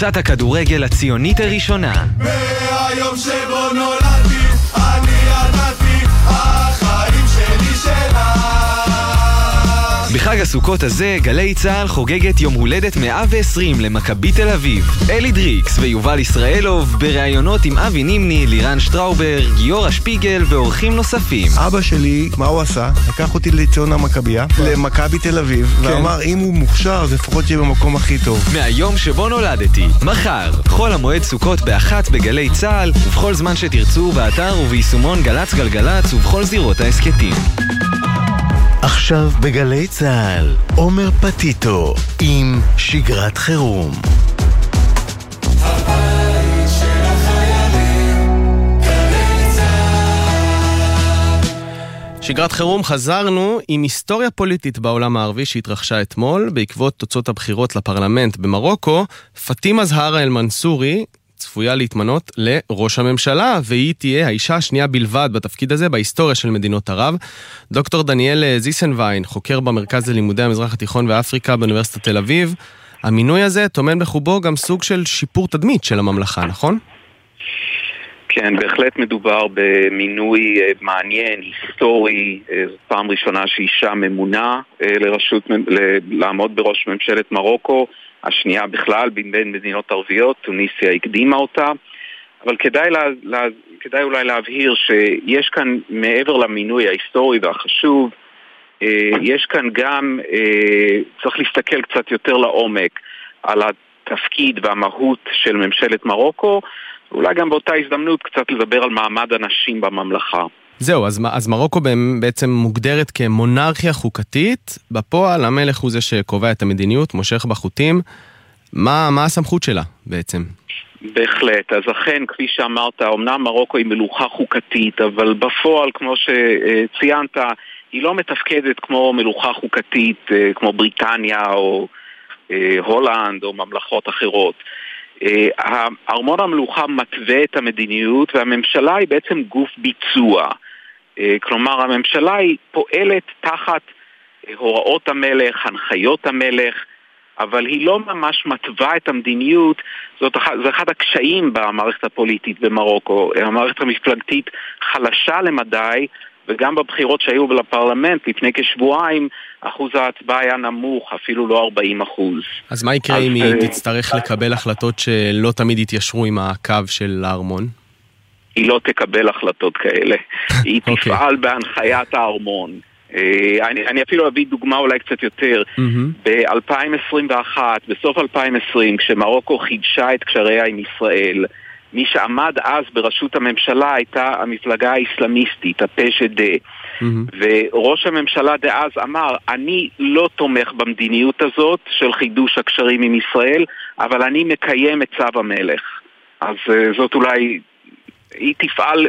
קבוצת הכדורגל הציונית הראשונה. מהיום שבו נולדתי, אני ידעתי, החיים שלי שלה. בחג הסוכות הזה, גלי צהל חוגגת יום הולדת 120 למכבי תל אביב. אלי דריקס ויובל ישראלוב בראיונות עם אבי נימני, לירן שטראובר, גיורא שפיגל ואורחים נוספים. אבא שלי, מה הוא עשה? לקח אותי לציון המכביה, למכבי תל אביב, ואמר אם הוא מוכשר אז לפחות יהיה במקום הכי טוב. מהיום שבו נולדתי, מחר, חול המועד סוכות באחת בגלי צהל, ובכל זמן שתרצו באתר וביישומון גלץ גלגלץ ובכל זירות העסקתים. עכשיו בגלי צהל, עומר פטיטו עם שגרת חירום. הבית של החיילים, גלי צהל. שגרת חירום, חזרנו עם היסטוריה פוליטית בעולם הערבי שהתרחשה אתמול בעקבות תוצאות הבחירות לפרלמנט במרוקו. פאטימה זהרה אל-מנסורי צפויה להתמנות לראש הממשלה, והיא תהיה האישה השנייה בלבד בתפקיד הזה בהיסטוריה של מדינות ערב. דוקטור דניאל זיסנווין, חוקר במרכז ללימודי המזרח התיכון ואפריקה באוניברסיטת תל אביב. המינוי הזה טומן בחובו גם סוג של שיפור תדמית של הממלכה, נכון? כן, בהחלט מדובר במינוי מעניין, היסטורי. זו פעם ראשונה שאישה ממונה לעמוד בראש ממשלת מרוקו, השנייה בכלל בין מדינות ערביות, טוניסיה הקדימה אותה, אבל כדאי אולי להבהיר שיש כאן מעבר למינוי ההיסטורי והחשוב, יש כאן גם, צריך להסתכל קצת יותר לעומק על התפקיד והמהות של ממשלת מרוקו, אולי גם באותה הזדמנות קצת לדבר על מעמד הנשים בממלכה. זהו, אז מרוקו בעצם מוגדרת כמונרכיה חוקתית, בפועל המלך הוא זה שקובע את המדיניות, מושך בחוטים. מה הסמכות שלה בעצם? בהחלט, אז אכן, כפי שאמרת, אמנם מרוקו היא מלוכה חוקתית, אבל בפועל, כמו שציינת, היא לא מתפקדת כמו מלוכה חוקתית, כמו בריטניה או הולנד או ממלכות אחרות. ארמון המלוכה מתווה את המדיניות, והממשלה היא בעצם גוף ביצוע. כלומר, הממשלה היא פועלת תחת הוראות המלך, הנחיות המלך, אבל היא לא ממש מתווה את המדיניות. זה אחד הקשיים במערכת הפוליטית במרוקו. המערכת המפלגתית חלשה למדי, וגם בבחירות שהיו לפרלמנט לפני כשבועיים, אחוז ההצבעה היה נמוך, אפילו לא 40%. אז מה יקרה אם היא תצטרך לקבל החלטות שלא תמיד יתיישרו עם הקו של הארמון? היא לא תקבל החלטות כאלה. היא תפעל בהנחיית הארמון. אני אפילו אביא דוגמה אולי קצת יותר. ב-2021, בסוף 2020, כשמרוקו חידשה את קשריה עם ישראל, מי שעמד אז בראשות הממשלה הייתה המפלגה האסלאמיסטית, הפשד. וראש הממשלה דאז אמר, אני לא תומך במדיניות הזאת של חידוש הקשרים עם ישראל, אבל אני מקיים את צו המלך. אז זאת אולי, היא תפעל,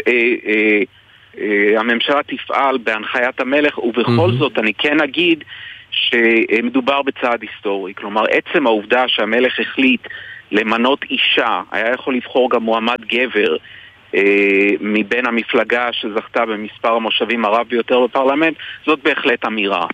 הממשלה תפעל בהנחיית המלך, ובכל זאת אני כן אגיד שמדובר בצעד היסטורי. כלומר, עצם העובדה שהמלך החליט למנות אישה, היה יכול לבחור גם מועמד גבר מבין המפלגה שזכתה במספר המושבים הרב ביותר בפרלמנט, זאת בהחלט אמירה.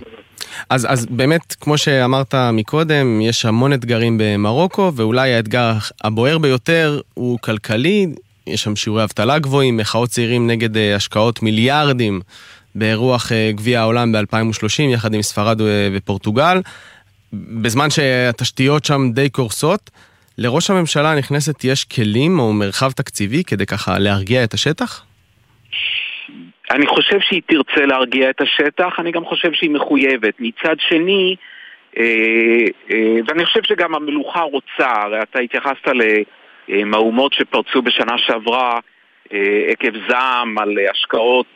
אז באמת, כמו שאמרת מקודם, יש המון אתגרים במרוקו, ואולי האתגר הבוער ביותר הוא כלכלי. יש שם שיעורי אבטלה גבוהים, מחאות צעירים נגד השקעות מיליארדים באירוח גביע העולם ב-2030, יחד עם ספרד ופורטוגל, בזמן שהתשתיות שם די קורסות. לראש הממשלה הנכנסת יש כלים או מרחב תקציבי כדי ככה להרגיע את השטח? אני חושב שהיא תרצה להרגיע את השטח, אני גם חושב שהיא מחויבת. מצד שני, ואני חושב שגם המלוכה רוצה, הרי אתה התייחסת למהומות שפרצו בשנה שעברה עקב זעם על השקעות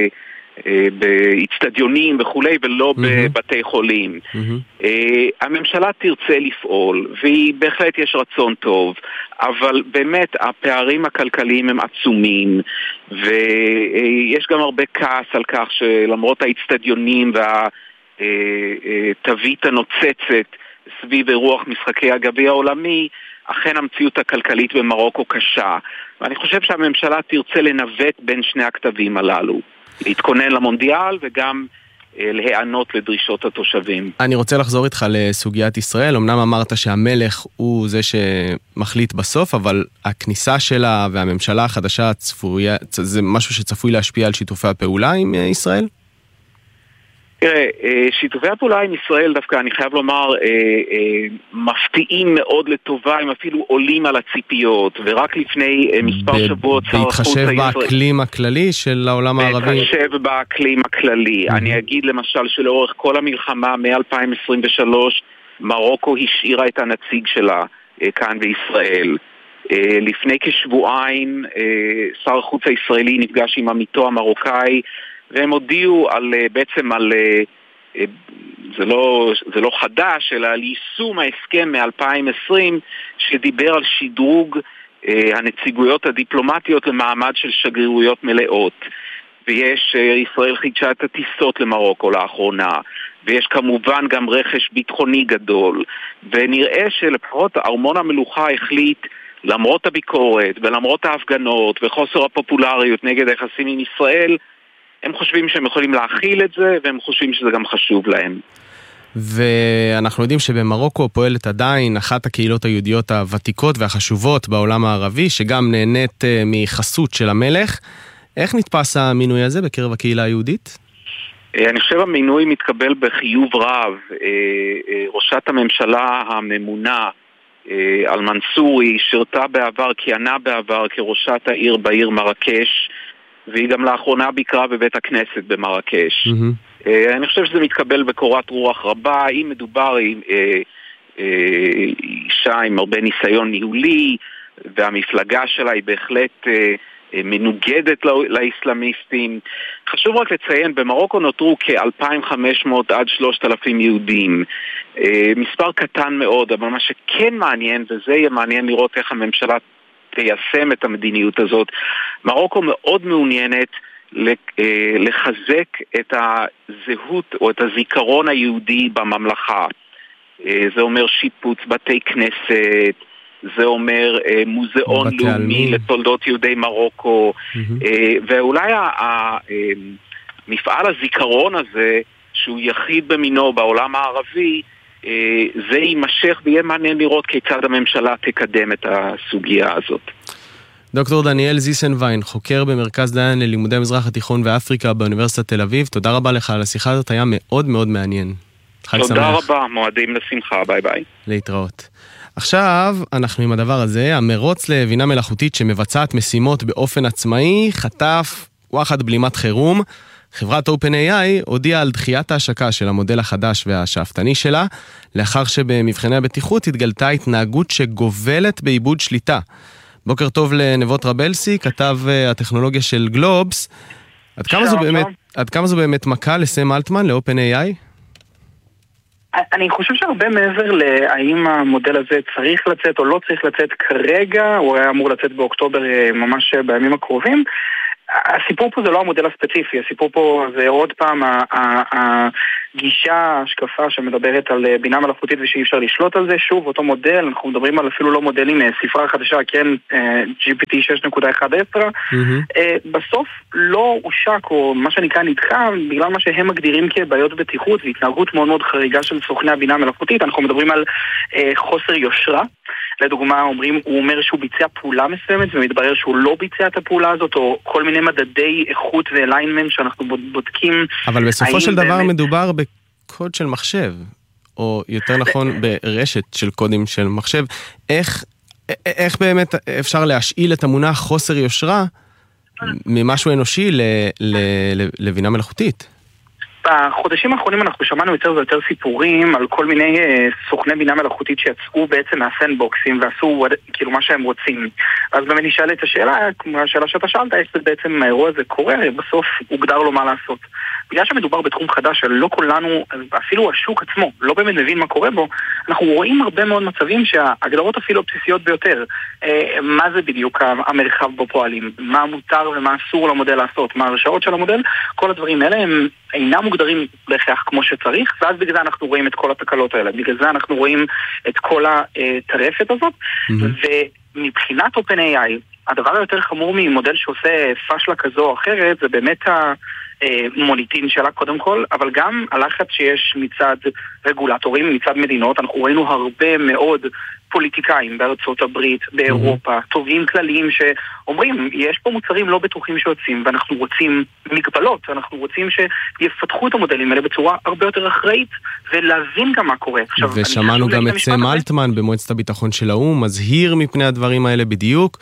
באצטדיונים וכולי, ולא בבתי חולים. הממשלה תרצה לפעול, והיא בהחלט יש רצון טוב, אבל באמת הפערים הכלכליים הם עצומים, ויש גם הרבה כעס על כך שלמרות האצטדיונים והתווית הנוצצת סביב אירוח משחקי הגביע העולמי, אכן המציאות הכלכלית במרוקו קשה, ואני חושב שהממשלה תרצה לנווט בין שני הכתבים הללו, להתכונן למונדיאל וגם להיענות לדרישות התושבים. אני רוצה לחזור איתך לסוגיית ישראל. אמנם אמרת שהמלך הוא זה שמחליט בסוף, אבל הכניסה שלה והממשלה החדשה צפויה, זה משהו שצפוי להשפיע על שיתופי הפעולה עם ישראל? תראה, שיתופי הפעולה עם ישראל דווקא, אני חייב לומר, מפתיעים מאוד לטובה, הם אפילו עולים על הציפיות, ורק לפני מספר שבועות שר החוץ בהתחשב באקלים הכללי של העולם הערבי? בהתחשב באקלים הכללי. אני אגיד למשל שלאורך כל המלחמה מ-2023, מרוקו השאירה את הנציג שלה כאן בישראל. לפני כשבועיים, שר החוץ הישראלי נפגש עם עמיתו המרוקאי, והם הודיעו בעצם על, זה לא חדש, אלא על יישום ההסכם מ-2020 שדיבר על שדרוג הנציגויות הדיפלומטיות למעמד של שגרירויות מלאות. ויש, ישראל חידשה את הטיסות למרוקו לאחרונה, ויש כמובן גם רכש ביטחוני גדול, ונראה שלפחות ארמון המלוכה החליט, למרות הביקורת ולמרות ההפגנות וחוסר הפופולריות נגד היחסים עם ישראל, הם חושבים שהם יכולים להכיל את זה, והם חושבים שזה גם חשוב להם. ואנחנו יודעים שבמרוקו פועלת עדיין אחת הקהילות היהודיות הוותיקות והחשובות בעולם הערבי, שגם נהנית מחסות של המלך. איך נתפס המינוי הזה בקרב הקהילה היהודית? אני חושב המינוי מתקבל בחיוב רב. ראשת הממשלה הממונה, אל-מנסורי, שירתה בעבר, כיהנה בעבר כראשת העיר בעיר מרקש, והיא גם לאחרונה ביקרה בבית הכנסת במרקש. אני חושב שזה מתקבל בקורת רוח רבה. אם מדובר עם אישה עם הרבה ניסיון ניהולי, והמפלגה שלה היא בהחלט מנוגדת לאסלאמיסטים. חשוב רק לציין, במרוקו נותרו כ-2,500 עד 3,000 יהודים. מספר קטן מאוד, אבל מה שכן מעניין, וזה יהיה מעניין לראות איך הממשלה תיישם את המדיניות הזאת, מרוקו מאוד מעוניינת לחזק את הזהות או את הזיכרון היהודי בממלכה. זה אומר שיפוץ בתי כנסת, זה אומר מוזיאון לאומי לתולדות יהודי מרוקו, ואולי מפעל הזיכרון הזה, שהוא יחיד במינו בעולם הערבי, זה יימשך ויהיה מעניין לראות כיצד הממשלה תקדם את הסוגיה הזאת. דוקטור דניאל זיסנווין, חוקר במרכז דיין ללימודי המזרח התיכון ואפריקה באוניברסיטת תל אביב, תודה רבה לך על השיחה הזאת, היה מאוד מאוד מעניין. תודה רבה, מועדים לשמחה, ביי ביי. להתראות. עכשיו אנחנו עם הדבר הזה, המרוץ לבינה מלאכותית שמבצעת משימות באופן עצמאי, חטף וואחד בלימת חירום. חברת OpenAI הודיעה על דחיית ההשקה של המודל החדש והשאפתני שלה, לאחר שבמבחני הבטיחות התגלתה התנהגות שגובלת באיבוד שליטה. בוקר טוב לנבות רבלסי, כתב הטכנולוגיה של גלובס. עד כמה זו באמת מכה לסם אלטמן, ל-OpenAI? אני חושב שהרבה מעבר להאם המודל הזה צריך לצאת או לא צריך לצאת כרגע, הוא היה אמור לצאת באוקטובר ממש בימים הקרובים. הסיפור פה זה לא המודל הספציפי, הסיפור פה זה עוד פעם הגישה, ההשקפה שמדברת על בינה מלאכותית ושאי אפשר לשלוט על זה. שוב, אותו מודל, אנחנו מדברים על אפילו לא מודלים, ספרה חדשה, כן, GPT 6.11, בסוף לא הושק, או מה שנקרא נדחה, בגלל מה שהם מגדירים כבעיות בטיחות והתנהגות מאוד מאוד חריגה של סוכני הבינה המלאכותית. אנחנו מדברים על חוסר יושרה. לדוגמה, הוא אומר שהוא ביצע פעולה מסוימת ומתברר שהוא לא ביצע את הפעולה הזאת, או כל מיני מדדי איכות ואליינמנט שאנחנו בודקים. אבל בסופו של דבר מדובר בקוד של מחשב, או יותר נכון ברשת של קודים של מחשב. איך באמת אפשר להשאיל את המונח חוסר יושרה ממשהו אנושי לבינה מלאכותית? בחודשים האחרונים אנחנו שמענו יותר ויותר סיפורים על כל מיני סוכני בינה מלאכותית שיצאו בעצם מהסנדבוקסים ועשו כאילו מה שהם רוצים. אז באמת נשאל את השאלה, כמו השאלה שאתה שאלת, איך זה בעצם האירוע הזה קורה, בסוף הוגדר לו מה לעשות. בגלל שמדובר בתחום חדש שלא כולנו, אפילו השוק עצמו, לא באמת מבין מה קורה בו, אנחנו רואים הרבה מאוד מצבים שההגדרות אפילו הבסיסיות ביותר, מה זה בדיוק המרחב בו פועלים, מה מותר ומה אסור למודל לעשות, מה הרשאות של המודל, כל הדברים האלה הם אינם מוגדרים לכך כמו שצריך, ואז בגלל זה אנחנו רואים את כל התקלות האלה, בגלל זה אנחנו רואים את כל הטרפת הזאת, ומבחינת OpenAI, הדבר היותר חמור ממודל שעושה פשלה כזו או אחרת, זה באמת המוניטין שלה קודם כל, אבל גם הלחץ שיש מצד רגולטורים, מצד מדינות. אנחנו ראינו הרבה מאוד פוליטיקאים בארצות הברית, באירופה, תובעים כלליים שאומרים, יש פה מוצרים לא בטוחים שיוצאים, ואנחנו רוצים מגבלות, אנחנו רוצים שיפתחו את המודלים האלה בצורה הרבה יותר אחראית, ולהבין גם מה קורה. ושמענו גם את סם אלטמן במועצת הביטחון של האו"ם, מזהיר מפני הדברים האלה בדיוק.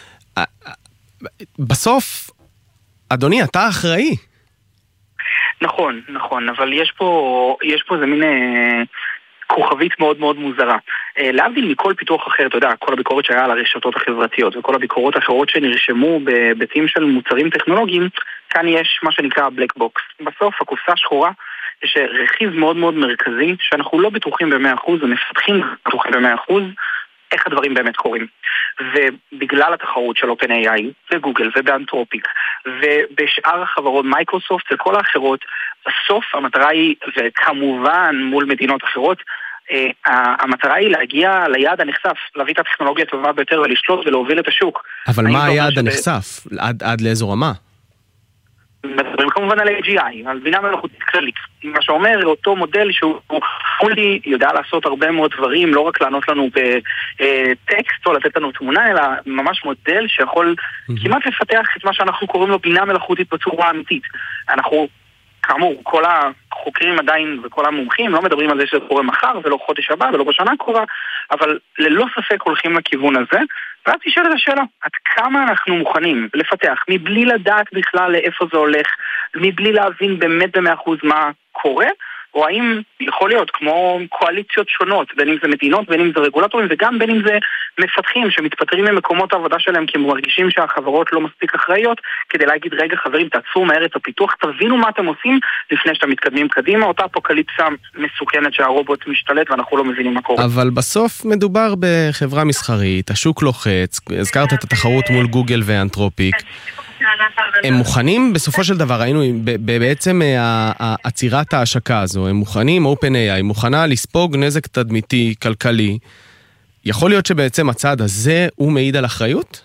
בסוף, אדוני, אתה אחראי. נכון, נכון, אבל יש פה איזה מין כוכבית מאוד מאוד מוזרה. להבדיל מכל פיתוח אחר, אתה יודע, כל הביקורת שהיה על הרשתות החברתיות וכל הביקורות האחרות שנרשמו בביתים של מוצרים טכנולוגיים, כאן יש מה שנקרא black box. בסוף, הקופסה השחורה, יש רכיב מאוד מאוד מרכזי שאנחנו לא בטוחים ב100% ומפתחים בטוחים ב100% איך הדברים באמת קורים. ובגלל התחרות של OpenAI וגוגל ובאנתרופיק ובשאר החברות, מייקרוסופט וכל האחרות, בסוף המטרה היא, וכמובן מול מדינות אחרות, המטרה היא להגיע ליעד הנחשף, להביא את הטכנולוגיה הטובה ביותר ולשלוט ולהוביל את השוק. אבל מה היעד הנחשף? עד לאיזו רמה? מדברים כמובן על AGI, על בינה מלאכותית כללית. מה שאומר, אותו מודל שהוא מולי יודע לעשות הרבה מאוד דברים, לא רק לענות לנו בטקסט או לתת לנו תמונה, אלא ממש מודל שיכול כמעט לפתח את מה שאנחנו קוראים לו בינה מלאכותית בצורה אמיתית. אנחנו, כאמור, כל החוקרים עדיין וכל המומחים לא מדברים על זה שזה קורה מחר ולא חודש הבא ולא בשנה הקרובה, אבל ללא ספק הולכים לכיוון הזה. ואז תשאל את השאלה, עד כמה אנחנו מוכנים לפתח, מבלי לדעת בכלל לאיפה זה הולך, מבלי להבין באמת ב100% מה קורה, או האם יכול להיות כמו קואליציות שונות, בין אם זה מדינות, בין אם זה רגולטורים, וגם בין אם זה מפתחים שמתפטרים ממקומות העבודה שלהם, כי הם מרגישים שהחברות לא מספיק אחראיות, כדי להגיד, רגע חברים, תעצרו מהר את הפיתוח, תבינו מה אתם עושים לפני שאתם מתקדמים קדימה, אותה אפוקליפסה מסוכנת שהרובוט משתלט ואנחנו לא מבינים מה קורה. אבל בסוף מדובר בחברה מסחרית, השוק לוחץ, הזכרת את התחרות מול גוגל ואנתרופיק, הם מוכנים, בסופו של דבר, ראינו בעצם עצירת ההשקה הזו, הם מוכנים, OpenAI, מוכנה לספוג נזק תדמיתי, כלכלי. יכול להיות שבעצם הצעד הזה הוא מעיד על אחריות?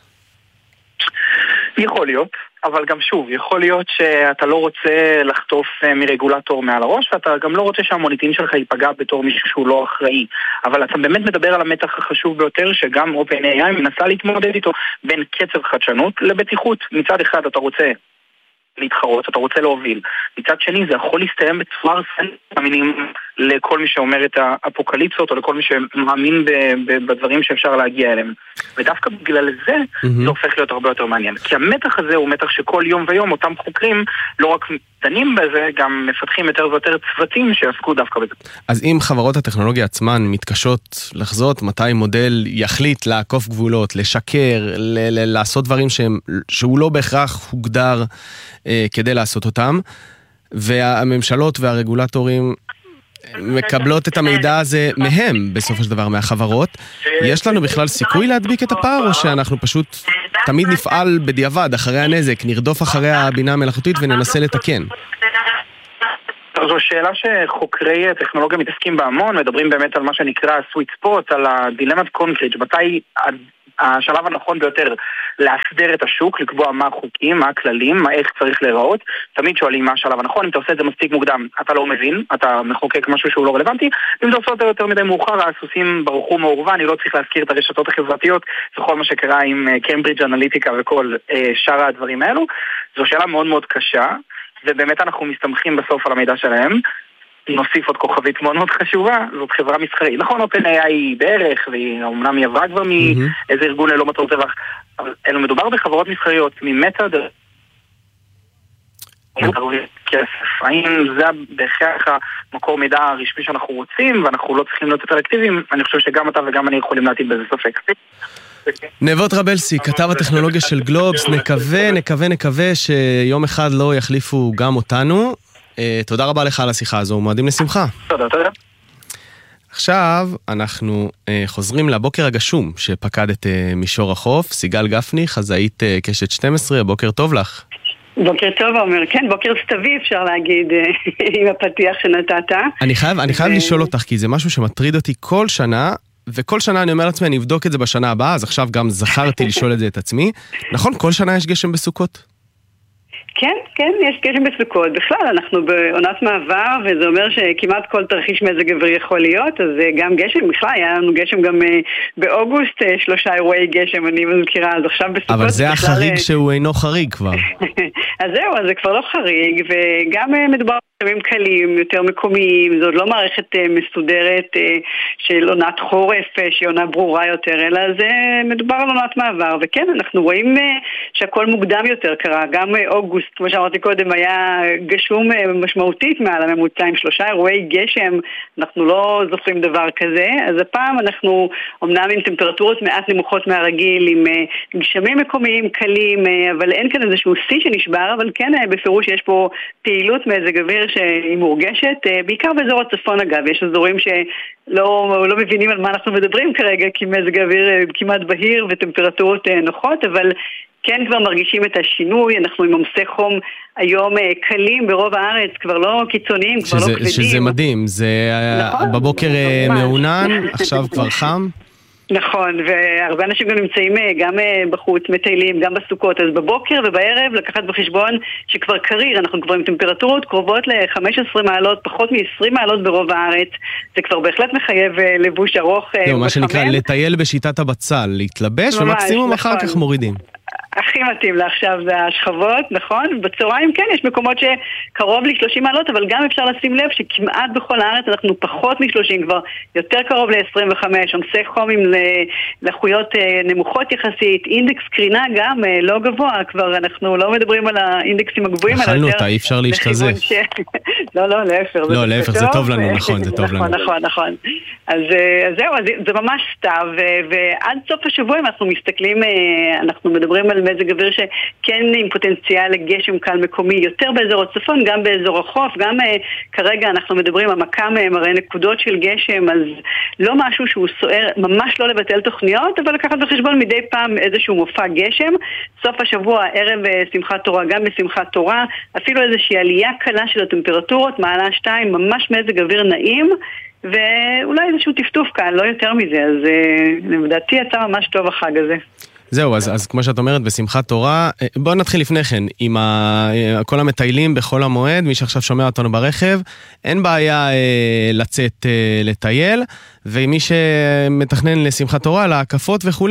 יכול להיות, אבל גם שוב, יכול להיות שאתה לא רוצה לחטוף מרגולטור מעל הראש, ואתה גם לא רוצה שהמוניטין שלך ייפגע בתור מישהו שהוא לא אחראי. אבל אתה באמת מדבר על המתח החשוב ביותר, שגם OpenAI מנסה להתמודד איתו בין קצב חדשנות לבטיחות. מצד אחד אתה רוצה להתחרות, אתה רוצה להוביל. מצד שני זה יכול להסתיים בצורה הרסנית, מאמינים לכל מי שאומר את האפוקליפסות, או לכל מי שמאמין בדברים שאפשר להגיע אליהם. ודווקא בגלל זה, זה הופך להיות הרבה יותר מעניין. כי המתח הזה הוא מתח שכל יום ויום אותם חוקרים לא רק דנים בזה, גם מפתחים יותר ויותר צוותים שיעסקו דווקא בזה. אז אם חברות הטכנולוגיה עצמן מתקשות לחזות מתי מודל יחליט לעקוף גבולות, לשקר, לעשות דברים שהוא לא בהכרח הוגדר כדי לעשות אותם, והממשלות והרגולטורים מקבלות את המידע הזה מהם, בסופו של דבר, מהחברות. יש לנו בכלל סיכוי להדביק את הפער, או שאנחנו פשוט תמיד נפעל בדיעבד, אחרי הנזק, נרדוף אחרי הבינה המלאכותית וננסה לתקן? זו שאלה שחוקרי טכנולוגיה מתעסקים בה המון, מדברים באמת על מה שנקרא sweet spot, על הדילמת קונקריט, מתי השלב הנכון ביותר להסדר את השוק, לקבוע מה החוקים, מה הכללים, איך צריך להיראות. תמיד שואלים מה השלב הנכון, אם אתה עושה את זה מספיק מוקדם, אתה לא מבין, אתה מחוקק משהו שהוא לא רלוונטי, אם אתה עושה את זה יותר מדי מאוחר, הסוסים ברחו מעורבה, אני לא צריך להזכיר את הרשתות החברתיות, זה כל מה שקרה עם קיימברידג' אנליטיקה וכל שאר הדברים האלו. זו שאלה מאוד מאוד קשה, ובאמת אנחנו מסתמכים בסוף על המידע שלהם. נוסיף עוד כוכבית מאוד מאוד חשובה, זאת חברה מסחרית. נכון, OpenAI היא בערך, והיא אומנם היא עברה כבר מאיזה ארגון ללא מטרות רווח, אבל אלו מדובר בחברות מסחריות, ממטא כסף. האם זה בהכרח המקור מידע הרשמי שאנחנו רוצים, ואנחנו לא צריכים להיות יותר אקטיביים? אני חושב שגם אתה וגם אני יכולים להטיל בזה ספק. נבות רבלסי, כתב הטכנולוגיה של גלובס, נקווה שיום אחד לא יחליפו גם אותנו. תודה רבה לך על השיחה הזו, מועדים לשמחה. תודה. עכשיו אנחנו חוזרים לבוקר הגשום שפקד את מישור החוף. סיגל גפני, חזאית קשת 12, בוקר טוב לך. בוקר טוב, עומר. כן, בוקר סתווי אפשר להגיד עם הפתיח שנתת. אני חייב לשאול אותך, כי זה משהו שמטריד אותי כל שנה, וכל שנה אני אומר לעצמי, אני אבדוק את זה בשנה הבאה, אז עכשיו גם זכרתי לשאול את זה את עצמי. נכון, כל שנה יש גשם בסוכות? כן, כן, יש גשם בסוכות. בכלל, אנחנו בעונת מעבר, וזה אומר שכמעט כל תרחיש מזג אוויר יכול להיות, אז גם גשם, בכלל, היה לנו גשם גם באוגוסט, 3 אירועי גשם, אני מזכירה, אז עכשיו בסוכות... אבל זה החריג שהוא אינו חריג כבר. אז זהו, אז זה כבר לא חריג, וגם מדובר בשמים קלים, יותר מקומיים, זו עוד לא מערכת מסודרת של עונת חורף, שהיא עונה ברורה יותר, אלא זה מדובר על עונת מעבר, וכן, אנחנו רואים שהכל מוקדם יותר קרה, גם אוגוסט, כמו שאמרתי קודם, היה גשום משמעותית מעל הממוצע עם 3 אירועי גשם, אנחנו לא זוכרים דבר כזה, אז הפעם אנחנו אומנם עם טמפרטורות מעט נמוכות מהרגיל, עם גשמים מקומיים קלים, אבל אין כאן איזשהו שיא שנשבר, אבל כן בפירוש יש פה פעילות מזג אוויר שהיא מורגשת, בעיקר באזור הצפון אגב, יש אזורים שלא מבינים על מה אנחנו מדברים כרגע, כי מזג האוויר כמעט בהיר וטמפרטורות נוחות, אבל כן כבר מרגישים את השינוי, אנחנו עם עומסי חום היום קלים ברוב הארץ, כבר לא קיצוניים, כבר לא כבדים. שזה מדהים, זה נכון, בבוקר מעונן, עכשיו כבר חם. נכון, והרבה אנשים גם נמצאים גם בחוץ, מטיילים, גם בסוכות, אז בבוקר ובערב לקחת בחשבון שכבר קריר, אנחנו כבר עם טמפרטורות קרובות ל-15 מעלות, פחות מ-20 מעלות ברוב הארץ, זה כבר בהחלט מחייב לבוש ארוך. זהו, מה שנקרא לטייל בשיטת הבצל, להתלבש ומקסימום אחר כך מורידים. הכי מתאים לעכשיו זה השכבות, נכון? בצהריים כן, יש מקומות שקרוב ל-30 מעלות, אבל גם אפשר לשים לב שכמעט בכל הארץ אנחנו פחות מ-30, כבר יותר קרוב ל-25, עומסי חום עם לחויות נמוכות יחסית, אינדקס קרינה גם לא גבוה, כבר אנחנו לא מדברים על האינדקסים הגבוהים, אכלנו אותה, אי אפשר להשתזף. לא, להפך. לא, להפך, זה טוב לנו, נכון, זה טוב לנו. נכון. אז זהו, זה ממש סתיו, ועד סוף השבוע אם אנחנו מסתכלים, אנחנו מדברים על מזג אוויר שכן עם פוטנציאל לגשם קל מקומי, יותר באזור הצפון, גם באזור החוף, גם כרגע אנחנו מדברים, המקם מראה נקודות של גשם, אז לא משהו שהוא סוער, ממש לא לבטל תוכניות, אבל לקחת בחשבון מדי פעם איזשהו מופע גשם, סוף השבוע, ערב שמחת תורה, גם בשמחת תורה, אפילו איזושהי עלייה קלה של הטמפרטורות, מעלה 2, ממש מזג אוויר נעים, ואולי איזשהו טפטוף כאן, לא יותר מזה, אז לדעתי יצא ממש טוב החג הזה. זהו, אז כמו שאת אומרת, בשמחת תורה, בואו נתחיל לפני כן, עם כל המטיילים בכל המועד, מי שעכשיו שומע אותנו ברכב, אין בעיה לצאת לטייל, ומי שמתכנן לשמחת תורה, להקפות וכו',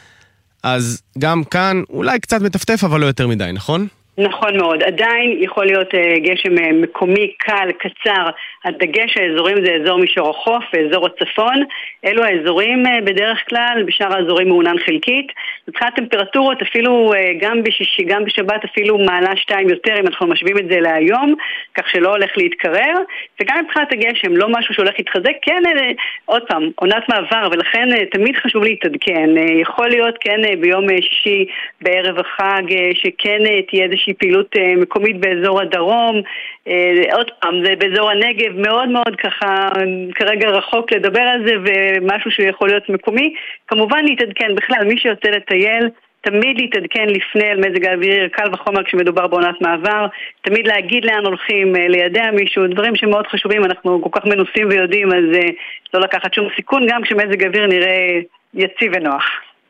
אז גם כאן אולי קצת מטפטף, אבל לא יותר מדי, נכון? נכון מאוד, עדיין יכול להיות גשם מקומי, קל, קצר, הדגש האזורים זה אזור מישור החוף, אזור הצפון, אלו האזורים בדרך כלל, בשאר האזורים מעונן חלקית, מבחינת טמפרטורות אפילו גם בשישי, גם בשבת אפילו מעלה 2 יותר אם אנחנו משווים את זה להיום, כך שלא הולך להתקרר, וגם מבחינת הגשם, לא משהו שהולך להתחזק, כן, עוד פעם, עונת מעבר, ולכן תמיד חשוב להתעדכן, יכול להיות כן ביום שישי בערב החג, שכן תהיה איזושהי פעילות מקומית באזור הדרום, עוד פעם, זה באזור הנגב, מאוד מאוד ככה, כרגע רחוק לדבר על זה, ומשהו שיכול להיות מקומי, כמובן להתעדכן בכלל, מי שיוצא לטייל, תמיד להתעדכן לפני על מזג האוויר, קל וחומר כשמדובר בעונת מעבר, תמיד להגיד לאן הולכים, לידע מישהו, דברים שמאוד חשובים, אנחנו כל כך מנוסים ויודעים, אז לא לקחת שום סיכון, גם כשמזג האוויר נראה יציב ונוח.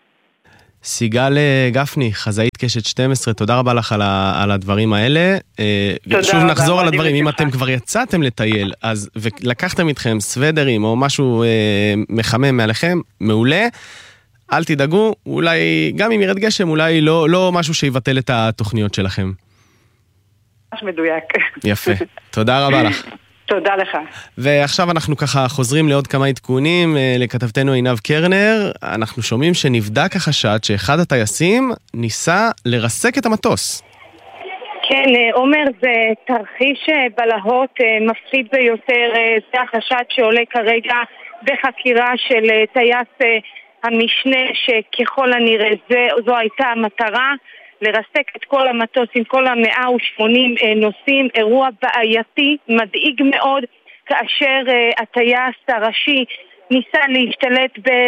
סיגל גפני, חזאית קשת 12, תודה רבה לך על הדברים האלה. שוב נחזור על הדברים, אם אתם כבר יצאתם לטייל, ולקחתם איתכם סוודרים או משהו מחמם מעליכם, מעולה. אל תדאגו, אולי גם אם ירד גשם, אולי לא משהו שיבטל את התוכניות שלכם. ממש מדויק. יפה, תודה רבה לך. תודה לך. ועכשיו אנחנו ככה חוזרים לעוד כמה עדכונים לכתבתנו עינב קרנר. אנחנו שומעים שנבדק החשד שאחד הטייסים ניסה לרסק את המטוס. כן, עומר, זה תרחיש בלהות מפחיד ביותר. זה החשד שעולה כרגע בחקירה של טייס המשנה, שככל הנראה זו הייתה המטרה, לרסק את כל המטוס עם כל 180 נוסעים. אירוע בעייתי, מדאיג מאוד, כאשר הטייס הראשי ניסה להשתלט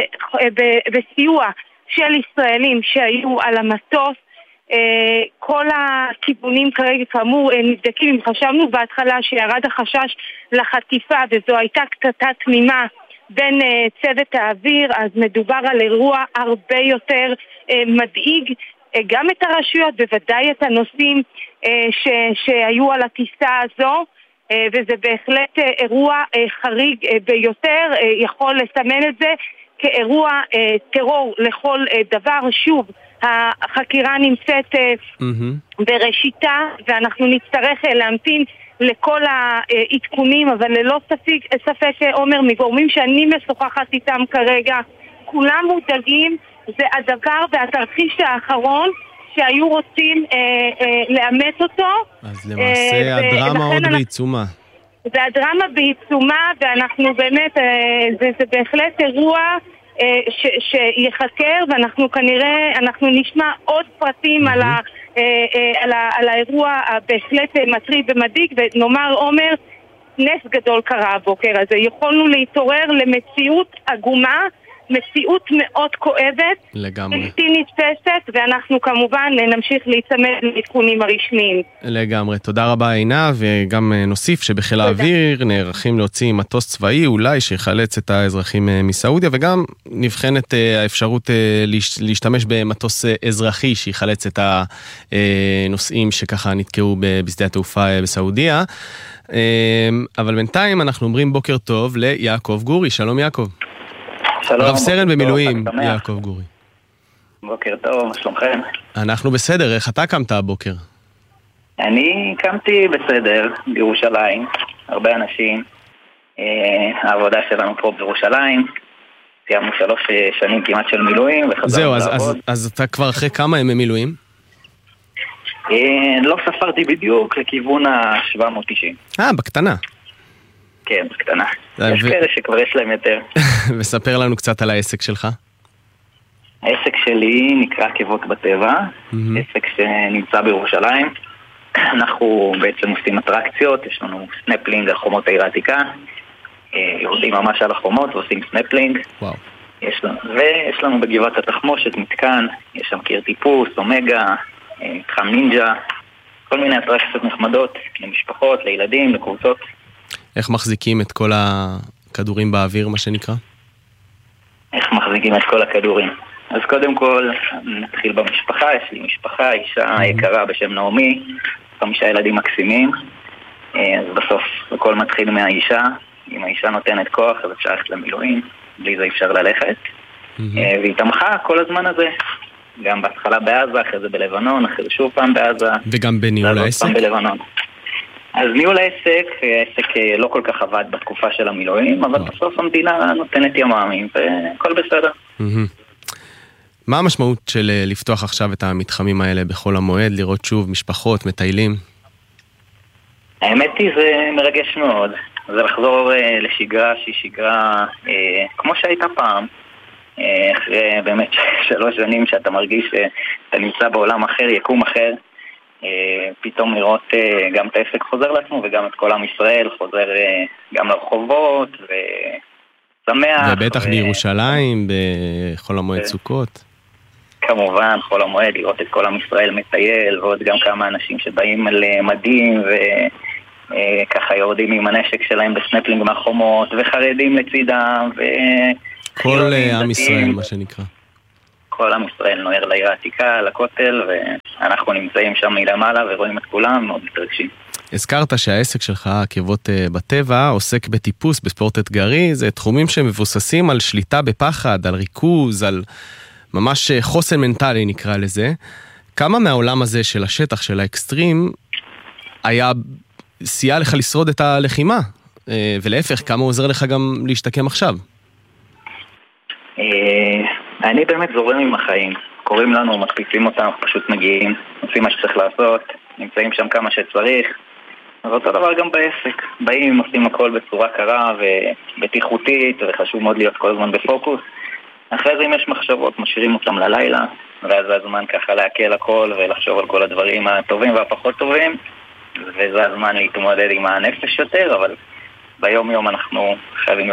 בסיוע של ישראלים שהיו על המטוס. כל הכיוונים כרגע כאמור נבדקים. אם חשבנו בהתחלה שירד החשש לחטיפה וזו הייתה קטטה תמימה בין צוות האוויר, אז מדובר על אירוע הרבה יותר מדאיג. גם את הרשויות, בוודאי את הנושאים שהיו על הטיסה הזו, וזה בהחלט אירוע חריג ביותר, יכול לסמן את זה כאירוע טרור לכל דבר. שוב, החקירה נמצאת בראשיתה, ואנחנו נצטרך להמתין לכל העדכונים, אבל ללא ספק עומר, מגורמים שאני משוחחת איתם כרגע, כולם מודאגים, זה הדבר והתרחיש האחרון שהיו רוצים לאמץ אותו. אז למעשה הדרמה עוד בעיצומה. זה הדרמה בעיצומה, ואנחנו באמת, זה בהחלט אירוע שיחקר, ואנחנו כנראה, אנחנו נשמע עוד פרטים על האירוע בהחלט מטריד ומדאיג, ונאמר עומר, נס גדול קרה הבוקר הזה. יכולנו להתעורר למציאות עגומה, מציאות מאוד כואבת, לגמרי. בלתי נתפסת, ואנחנו כמובן נמשיך להיצמד לעדכונים הרשמיים. לגמרי. תודה רבה עינה, וגם נוסיף שבחיל האוויר נערכים להוציא מטוס צבאי, אולי שיחלץ את האזרחים מסעודיה, וגם נבחנת האפשרות להשתמש במטוס אזרחי שיחלץ את הנוסעים שככה נתקעו בשדה התעופה בסעודיה. אבל בינתיים אנחנו אומרים בוקר טוב ליעקב גורי. שלום יעקב. רב סרן במילואים, יעקב גורי. בוקר טוב, מה שלומכם? אנחנו בסדר, איך אתה קמת הבוקר? אני קמתי בסדר, בירושלים, הרבה אנשים. העבודה שלנו פה בירושלים, סיימנו 3 שנים כמעט של מילואים וחזרנו לעבוד. אז אתה כבר אחרי כמה ימי מילואים? לא ספרתי בדיוק, לכיוון ה-790. בקטנה. כן, בקטנה. יש כאלה שכבר יש להם יותר. וספר לנו קצת על העסק שלך. העסק שלי נקרא עקבות בטבע, עסק שנמצא בירושלים. אנחנו בעצם עושים אטרקציות, יש לנו סנפלינג על חומות העיר העתיקה, יורדים ממש על החומות ועושים סנפלינג. וואו. ויש לנו בגבעת התחמושת מתקן, יש שם קיר טיפוס, אומגה, מתחם נינג'ה, כל מיני אטרקציות נחמדות למשפחות, לילדים, לקבוצות. איך מחזיקים את כל הכדורים באוויר, מה שנקרא? איך מחזיקים את כל הכדורים? אז קודם כל, נתחיל במשפחה. יש לי משפחה, אישה יקרה בשם נעמי, 5 ילדים מקסימים. אז בסוף, הכל מתחיל מהאישה. אם האישה נותנת כוח, אז אפשר ללכת למילואים. בלי זה אפשר ללכת. והיא תמכה כל הזמן הזה. גם בהתחלה בעזה, אחרי זה בלבנון, אחרי זה שוב פעם בעזה. וגם בניהול העסק? אז ניהול העסק לא כל כך עבד בתקופה של המילואים, אבל בסוף המדינה נותנת יממים, והכל בסדר. מה המשמעות של לפתוח עכשיו את המתחמים האלה בכל המועד, לראות שוב משפחות, מטיילים? האמת היא, זה מרגש מאוד. זה לחזור לשגרה שהיא שגרה כמו שהייתה פעם. אחרי באמת 3 שנים שאתה מרגיש שאתה נמצא בעולם אחר, יקום אחר. פתאום לראות גם את העסק חוזר לעצמו וגם את כל עם ישראל חוזר גם לרחובות ושמח. ובטח בירושלים, בכל המועד סוכות. כמובן, כל המועד, לראות את כל עם ישראל מטייל ועוד גם כמה אנשים שבאים למדים וככה יורדים עם הנשק שלהם בסנפלינג מהחומות וחרדים לצידם כל עם ישראל, מה שנקרא. כל עם ישראל נוער לעיר העתיקה, לכותל, ואנחנו נמצאים שם מלמעלה ורואים את כולם, מאוד מתרגשים. הזכרת שהעסק שלך, עקבות בטבע, עוסק בטיפוס, בספורט אתגרי, זה תחומים שמבוססים על שליטה בפחד, על ריכוז, על ממש חוסן מנטלי נקרא לזה. כמה מהעולם הזה של השטח, של האקסטרים, היה סייע לך לשרוד את הלחימה? ולהפך, כמה עוזר לך גם להשתקם עכשיו? אני באמת זורם עם החיים. קוראים לנו, מקפיצים אותם, פשוט מגיעים, עושים מה שצריך לעשות, נמצאים שם כמה שצריך. אז אותו דבר גם בעסק. באים, עושים הכל בצורה קרה ובטיחותית, וחשוב מאוד להיות כל הזמן בפוקוס. אחרי זה אם יש מחשבות, משאירים אותם ללילה, ואז זה הזמן ככה להקל הכל ולחשוב על כל הדברים הטובים והפחות טובים, וזה הזמן להתמודד עם הנפש יותר, אבל ביום יום אנחנו חייבים